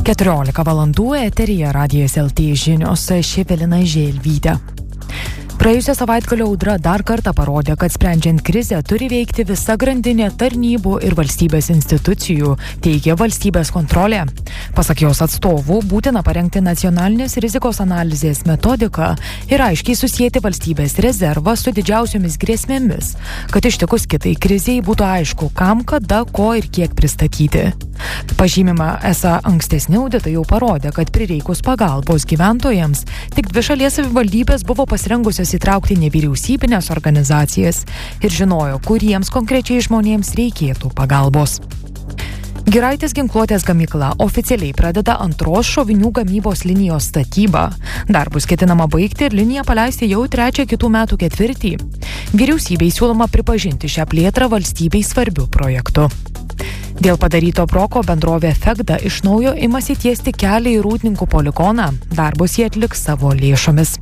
14 valandų eteryje Radijas LT žinios, Evelina Želvytė. Praėjusią savaitgalio audra dar kartą parodė, kad sprendžiant krizę turi veikti visa grandinė tarnybų ir valstybės institucijų, teigia valstybės kontrolė. Pasak jos atstovų, būtina parengti nacionalinės rizikos analizės metodiką ir aiškiai susijęti valstybės rezervą su didžiausiomis grėsmėmis, kad ištikus kitai kriziai būtų aišku, kam, kada, ko ir kiek pristatyti. Pažymima, esą ankstesni auditai jau parodė, kad prireikus pagalbos gyventojams, tik 2 šalies savivaldybės buvo pasirengusios įtraukti nevyriausybinės organizacijas ir žinojo, kuriems konkrečiai žmonėms reikėtų pagalbos. Giraitės ginkluotės gamykla oficialiai pradeda antros šovinių gamybos linijos statybą. Darbus ketinama baigti ir liniją paleisti jau 3 kitų metų ketvirtį. Vyriausybei siūloma pripažinti šią plėtrą valstybei svarbiu projektu. Dėl padaryto broko bendrovė Fegda iš naujo imasi tiesti kelią į Rūdninkų poligoną. Darbus jie atliks savo lėšomis.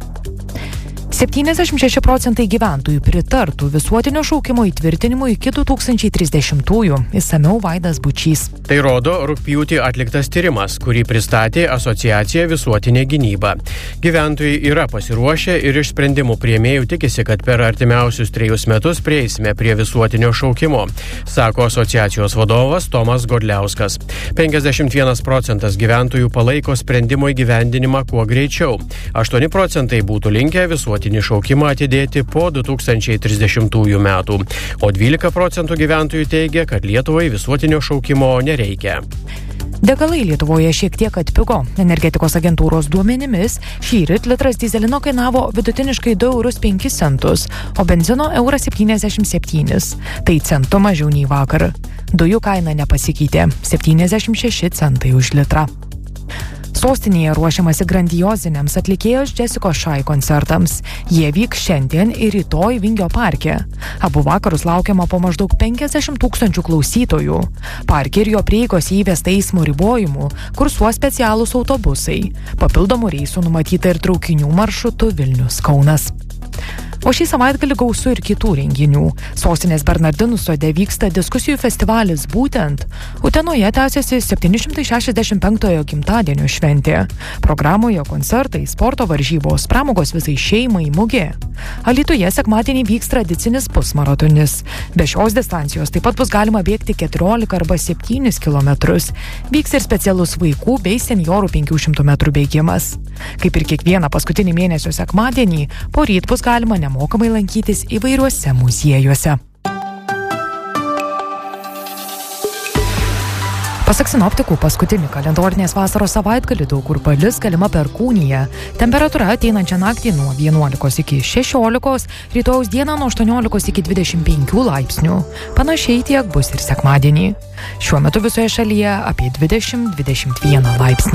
76% gyventojų pritartų visuotinio šaukimo įtvirtinimui iki 2030-ųjų. Išsamiau Vaidas Bučys. Tai rodo rugpjūtį atliktas tyrimas, kurį pristatė Asociacija Visuotinė gynyba. Gyventojai yra pasiruošę ir iš sprendimų priėmėjų tikisi, kad per artimiausius 3 metus prieisime prie visuotinio šaukimo, sako asociacijos vadovas Tomas Godliauskas. 51% gyventojų palaiko sprendimo įgyvendinimą kuo greičiau. 8% būtų linkę visuotinį šaukimą atidėti po 2030 metų, o 12% gyventojų teigia, kad Lietuvai visuotinio šaukimo nereikia. Degalai Lietuvoje šiek tiek atpigo. Energetikos agentūros duomenimis šįryt litras dyzelino kainavo vidutiniškai 2,05 €, o benzino 1,77 €. Tai centu mažiau nei vakar. Dujų kaina nepasikeitė – 76 centai už litrą. Sostinėje ruošiamasi grandioziniams atlikėjos Jessicos Shy koncertams. Jie vyks šiandien ir rytoj Vingio parke. Abu vakarus laukiama po maždaug 50 000 klausytojų. Parke ir jo prieigos įvesta eismo ribojimų, kursuos specialūs autobusai. Papildomų reisų numatyta ir traukinių maršrutų Vilnius-Kaunas. O šį savaitgalį gausu ir kitų renginių. Sostinės Bernardinų sode vyksta diskusijų festivalis Būtent. Utenoje tęsiasi 765-ojo gimtadienio šventė. Programoje koncertai, sporto varžybos, pramogos visai šeimai, mugė. Alytuje sekmadienį vyks tradicinis pusmaratonis. Be šios distancijos taip pat bus galima bėgti 14 arba 7 kilometrus. Vyks ir specialus vaikų bei seniorų 500 metrų bėgimas. Kaip ir kiekvieną paskutinį mėnesio sekmadienį, poryt bus galima nemokamai lankytis įvairiuose muziejuose. Pasak sinoptikų, paskutinį kalendorinės vasaros savaitgalį daug kur palis, galima perkūnija. Temperatūra ateinančią naktį nuo 11 iki 16, rytojaus dieną nuo 18 iki 25 laipsnių. Panašiai tiek bus ir sekmadienį. Šiuo metu visoje šalyje apie 20-21 laipsnį.